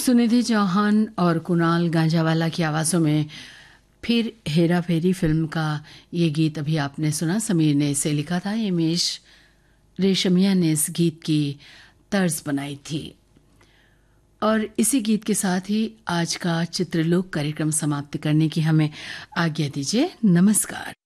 सुनिधि चौहान और कुणाल गांजावाला की आवाज़ों में फिर हेरा फेरी फिल्म का ये गीत अभी आपने सुना। समीर ने इसे लिखा था, हिमेश रेशमिया ने इस गीत की तर्ज बनाई थी। और इसी गीत के साथ ही आज का चित्रलोक कार्यक्रम समाप्त करने की हमें आज्ञा दीजिए। नमस्कार।